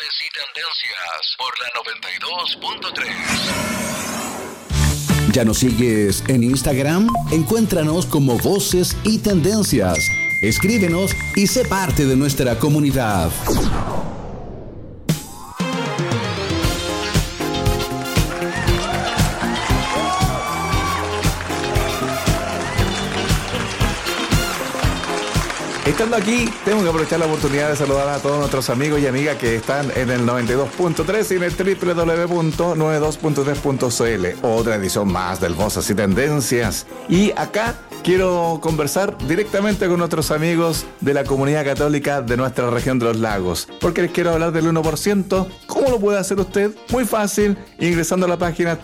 Voces y Tendencias por la 92.3. ¿Ya nos sigues en Instagram? Encuéntranos como Voces y Tendencias. Escríbenos y sé parte de nuestra comunidad. Estando aquí, tengo que aprovechar la oportunidad de saludar a todos nuestros amigos y amigas que están en el 92.3 y en el www.92.3.cl. Otra edición más del Voces y Tendencias. Y acá quiero conversar directamente con nuestros amigos de la comunidad católica de nuestra región de los lagos. Porque les quiero hablar del 1%. ¿Cómo lo puede hacer usted? Muy fácil, ingresando a la página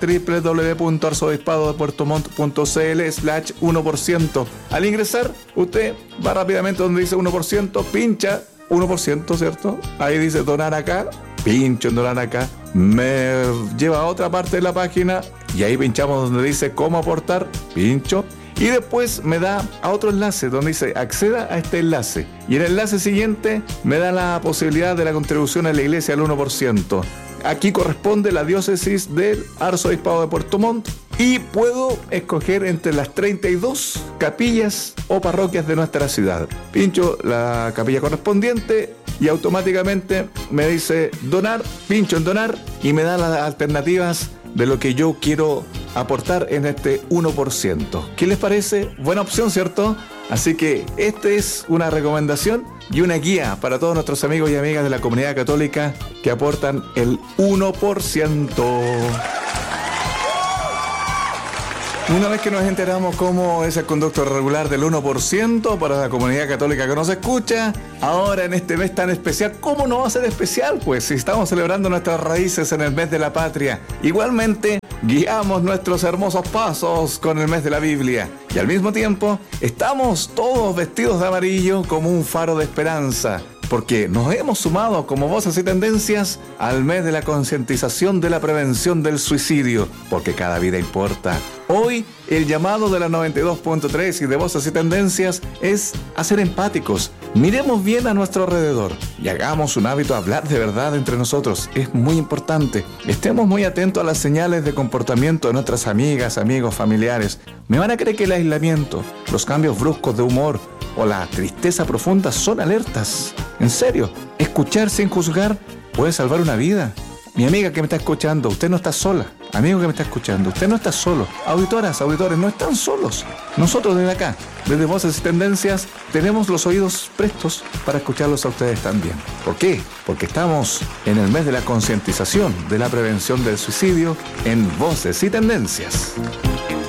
www.arzobispadodepuertomontt.cl/1%. Al ingresar, usted va rápidamente donde dice 1%, pincha 1%, ¿cierto? Ahí dice donar acá, pincho en donar acá, me lleva a otra parte de la página y ahí pinchamos donde dice cómo aportar, pincho. Y después me da a otro enlace donde dice acceda a este enlace. Y en el enlace siguiente me da la posibilidad de la contribución a la iglesia al 1%. Aquí corresponde la diócesis del Arzobispado de Puerto Montt. Y puedo escoger entre las 32 capillas o parroquias de nuestra ciudad. Pincho la capilla correspondiente y automáticamente me dice donar, pincho en donar y me da las alternativas de lo que yo quiero aportar en este 1%. ¿Qué les parece? Buena opción, ¿cierto? Así que esta es una recomendación y una guía para todos nuestros amigos y amigas de la comunidad católica que aportan el 1%. Una vez que nos enteramos cómo es el conducto regular del 1% para la comunidad católica que nos escucha, ahora en este mes tan especial, ¿cómo no va a ser especial? Pues si estamos celebrando nuestras raíces en el mes de la patria, igualmente guiamos nuestros hermosos pasos con el mes de la Biblia y al mismo tiempo estamos todos vestidos de amarillo como un faro de esperanza. Porque nos hemos sumado como Voces y Tendencias al mes de la concientización de la prevención del suicidio, porque cada vida importa. Hoy, el llamado de la 92.3 y de Voces y Tendencias es a ser empáticos. Miremos bien a nuestro alrededor y hagamos un hábito hablar de verdad entre nosotros. Es muy importante. Estemos muy atentos a las señales de comportamiento de nuestras amigas, amigos, familiares. Me van a creer que el aislamiento, los cambios bruscos de humor o la tristeza profunda son alertas. En serio, escuchar sin juzgar puede salvar una vida. Mi amiga que me está escuchando, usted no está sola. Amigo que me está escuchando, usted no está solo. Auditoras, auditores, no están solos. Nosotros desde acá, desde Voces y Tendencias, tenemos los oídos prestos para escucharlos a ustedes también. ¿Por qué? Porque estamos en el mes de la concientización de la prevención del suicidio en Voces y Tendencias.